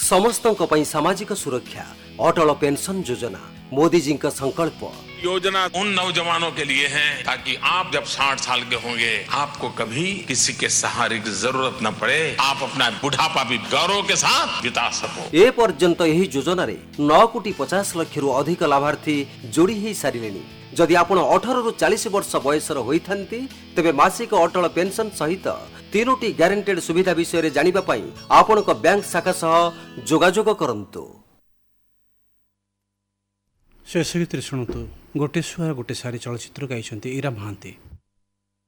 समस्तों पई सामाजिक सुरक्षा अटल पेंशन योजना मोदी जी का संकल्प। योजना उन नौजवानों के लिए है ताकि आप जब 60 साल के होंगे आपको कभी किसी के सहारे की जरूरत न पड़े, आप अपना बुढ़ापा भी गौरव के साथ बिता सको। ए पर्यंत यही योजना रे 9,50,00,000 रु अधिक लाभार्थी जोड़ी ही सारे। जदि आपण 18 रु 40 वर्ष बयसर होइथांती तेबे मासिक अटल पेंशन सहित 3टी ग्यारंटेड सुविधा विषय जानिबा पई आपणक बैंक शाखा सह जोगाजोग करंतु। शेष गीत शुणु गोटे सुआ गोटे सारी चलचित्र गाई इरा महांती।